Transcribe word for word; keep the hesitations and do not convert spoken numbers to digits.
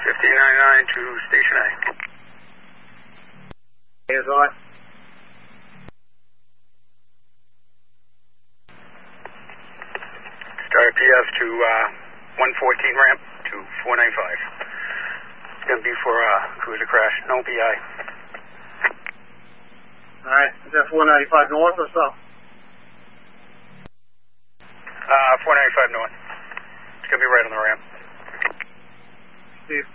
fifteen ninety-nine to Station A. Hands on. Start P F to uh, one fourteen ramp to four ninety-five. It's going to be for uh, cruiser crash, no P I. Alright, is that four ninety-five north or south? Uh, four ninety-five north. It's going to be right on the ramp. Steve.